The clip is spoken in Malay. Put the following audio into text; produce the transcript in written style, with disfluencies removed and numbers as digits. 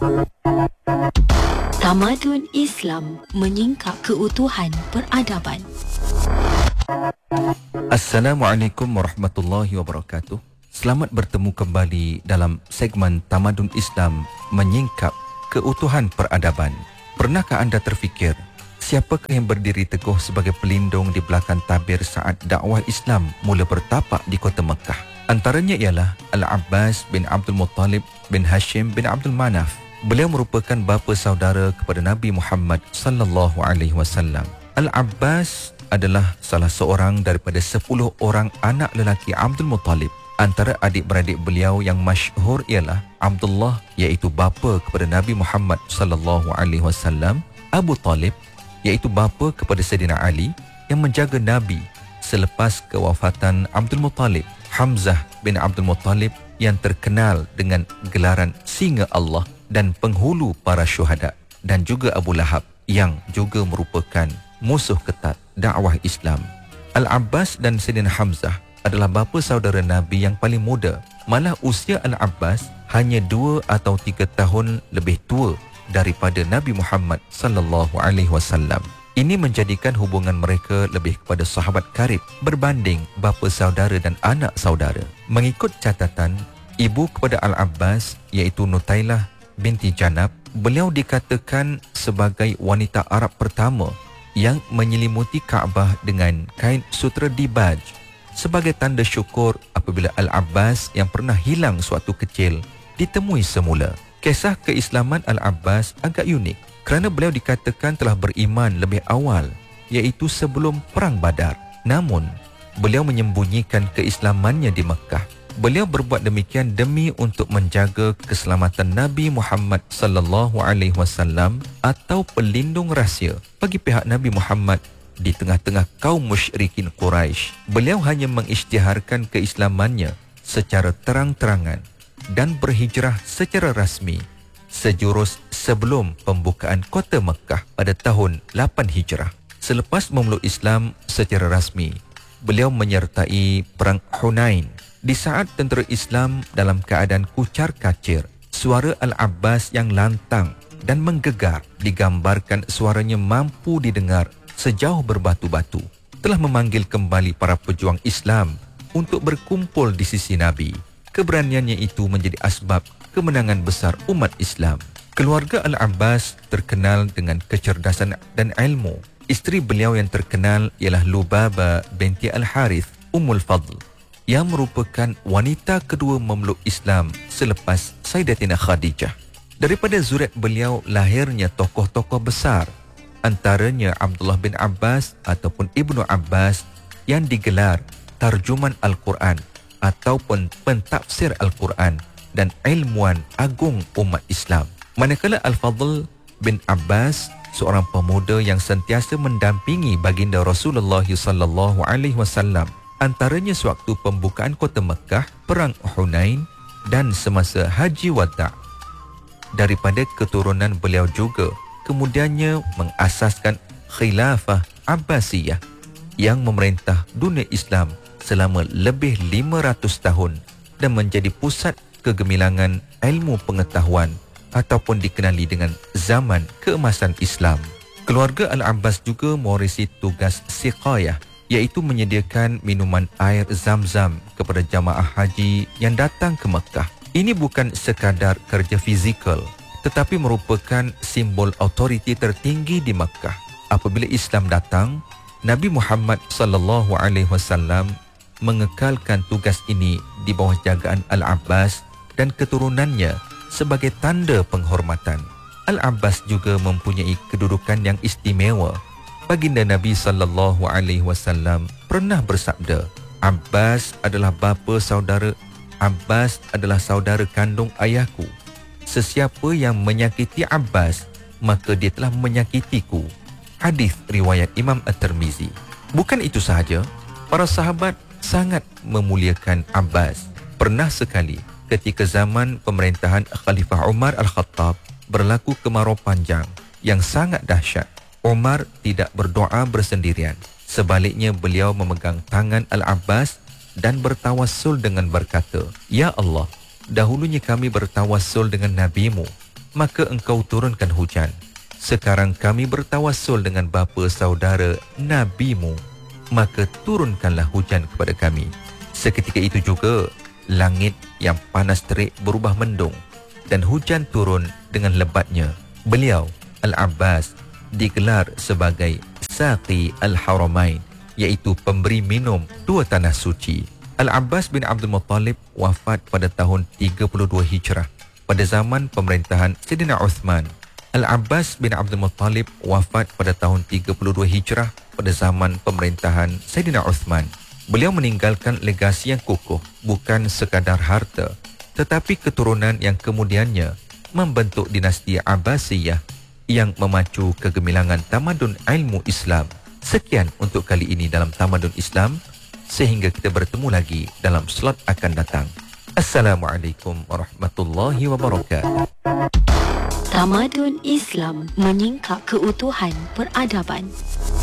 Tamadun Islam menyingkap keutuhan peradaban. Assalamualaikum warahmatullahi wabarakatuh. Selamat bertemu kembali dalam segmen Tamadun Islam menyingkap keutuhan peradaban. Pernahkah anda terfikir, siapakah yang berdiri teguh sebagai pelindung di belakang tabir saat dakwah Islam mula bertapak di kota Mekah? Antaranya ialah Al-Abbas bin Abdul Muttalib bin Hashim bin Abdul Manaf. Beliau merupakan bapa saudara kepada Nabi Muhammad sallallahu alaihi wasallam. Al-Abbas adalah salah seorang daripada 10 orang anak lelaki Abdul Muttalib. Antara adik-beradik beliau yang masyhur ialah Abdullah, iaitu bapa kepada Nabi Muhammad sallallahu alaihi wasallam, Abu Talib, iaitu bapa kepada Sayyidina Ali yang menjaga Nabi selepas kewafatan Abdul Muttalib, Hamzah bin Abdul Muttalib yang terkenal dengan gelaran Singa Allah dan penghulu para syuhada, dan juga Abu Lahab yang juga merupakan musuh ketat dakwah Islam. Al-Abbas dan Sayyidina Hamzah adalah bapa saudara Nabi yang paling muda. Malah usia Al-Abbas hanya 2 atau 3 tahun lebih tua daripada Nabi Muhammad sallallahu alaihi wasallam. Ini menjadikan hubungan mereka lebih kepada sahabat karib berbanding bapa saudara dan anak saudara. Mengikut catatan ibu kepada Al-Abbas, iaitu Nutailah binti Janab, beliau dikatakan sebagai wanita Arab pertama yang menyelimuti Kaabah dengan kain sutera dibaj sebagai tanda syukur apabila Al-Abbas yang pernah hilang sewaktu kecil ditemui semula. Kisah keislaman Al-Abbas agak unik kerana beliau dikatakan telah beriman lebih awal, iaitu sebelum Perang Badar. Namun, beliau menyembunyikan keislamannya di Mekah. Beliau berbuat demikian demi untuk menjaga keselamatan Nabi Muhammad sallallahu alaihi wasallam atau pelindung rahsia bagi pihak Nabi Muhammad di tengah-tengah kaum musyrikin Quraisy. Beliau hanya mengisytiharkan keislamannya secara terang-terangan dan berhijrah secara rasmi sejurus sebelum pembukaan kota Mekah pada tahun 8 Hijrah. Selepas memeluk Islam secara rasmi, beliau menyertai Perang Hunain. Di saat tentera Islam dalam keadaan kucar-kacir, suara Al-Abbas yang lantang dan menggegar, digambarkan suaranya mampu didengar sejauh berbatu-batu, telah memanggil kembali para pejuang Islam untuk berkumpul di sisi Nabi. Keberaniannya itu menjadi asbab kemenangan besar umat Islam. Keluarga Al-Abbas terkenal dengan kecerdasan dan ilmu. Isteri beliau yang terkenal ialah Lubabah binti Al-Harith Ummul Fadl, yang merupakan wanita kedua memeluk Islam selepas Sayyidatina Khadijah. Daripada zuriat beliau lahirnya tokoh-tokoh besar, antaranya Abdullah bin Abbas ataupun Ibnu Abbas yang digelar tarjuman Al-Quran ataupun pentafsir Al-Quran dan ilmuwan agung umat Islam. Manakala Al-Fadl bin Abbas, seorang pemuda yang sentiasa mendampingi baginda Rasulullah sallallahu alaihi wasallam, antaranya sewaktu pembukaan kota Mekah, Perang Hunain dan semasa Haji Wada'. Daripada keturunan beliau juga kemudiannya mengasaskan Khilafah Abbasiyah yang memerintah dunia Islam selama lebih 500 tahun dan menjadi pusat kegemilangan ilmu pengetahuan ataupun dikenali dengan zaman keemasan Islam. Keluarga Al-Abbas juga mewarisi tugas siqayah, iaitu menyediakan minuman air Zam-Zam kepada jamaah haji yang datang ke Mekah. Ini bukan sekadar kerja fizikal, tetapi merupakan simbol autoriti tertinggi di Mekah. Apabila Islam datang, Nabi Muhammad sallallahu alaihi wasallam mengekalkan tugas ini di bawah jagaan Al-Abbas dan keturunannya sebagai tanda penghormatan. Al-Abbas juga mempunyai kedudukan yang istimewa. Baginda Nabi sallallahu alaihi wasallam pernah bersabda, Abbas adalah bapa saudara, Abbas adalah saudara kandung ayahku. Sesiapa yang menyakiti Abbas, maka dia telah menyakitiku. Hadis riwayat Imam At-Tirmizi. Bukan itu sahaja, para sahabat sangat memuliakan Abbas. Pernah sekali ketika zaman pemerintahan Khalifah Umar Al-Khattab berlaku kemarau panjang yang sangat dahsyat. Umar tidak berdoa bersendirian. Sebaliknya beliau memegang tangan Al-Abbas dan bertawassul dengan berkata, Ya Allah, dahulunya kami bertawassul dengan Nabi-Mu, maka engkau turunkan hujan. Sekarang kami bertawassul dengan bapa saudara nabimu, maka turunkanlah hujan kepada kami. Seketika itu juga langit yang panas terik berubah mendung dan hujan turun dengan lebatnya. Beliau Al-Abbas digelar sebagai Saqi Al-Haramain, iaitu pemberi minum dua tanah suci. Al-Abbas bin Abdul Muttalib wafat pada tahun 32 Hijrah pada zaman pemerintahan Sayyidina Uthman. Al-Abbas bin Abdul Muttalib wafat pada tahun 32 Hijrah pada zaman pemerintahan Sayyidina Uthman. Beliau meninggalkan legasi yang kukuh, bukan sekadar harta, tetapi keturunan yang kemudiannya membentuk dinasti Abbasiyah yang memacu kegemilangan tamadun ilmu Islam. Sekian untuk kali ini dalam Tamadun Islam, sehingga kita bertemu lagi dalam slot akan datang. Assalamualaikum warahmatullahi wabarakatuh. Tamadun Islam menyingkap keutuhan peradaban.